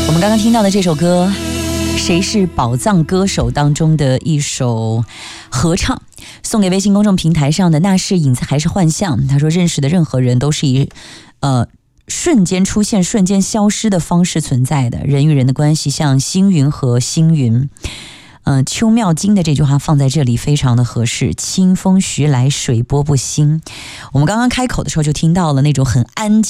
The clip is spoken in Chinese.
我们刚刚听到的这首歌，谁是宝藏歌手当中的一首合唱，送给微信公众平台上的那是影子还是幻象。他说认识的任何人都是以瞬间出现瞬间消失的方式存在的，人与人的关系像星云和星云。邱妙金的这句话放在这里非常的合适，清风徐来水波不兴。我们刚刚开口的时候就听到了那种很安静